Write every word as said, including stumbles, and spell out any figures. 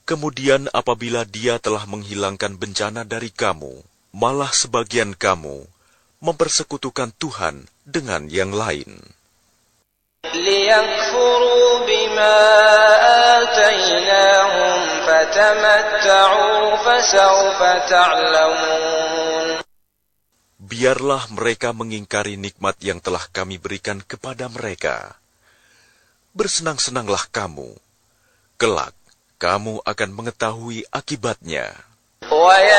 Kemudian apabila Dia telah menghilangkan bencana dari kamu, malah sebagian kamu mempersekutukan Tuhan dengan yang lain. لِيَكْفُرُوا بِمَا آتَيْنَاهُمْ فَتَمَتَّعُوا فَسَوْفَ تَعْلَمُونَ. Biarlah mereka mengingkari nikmat yang telah kami berikan kepada mereka. Bersenang-senanglah kamu. Kelak, kamu akan mengetahui akibatnya.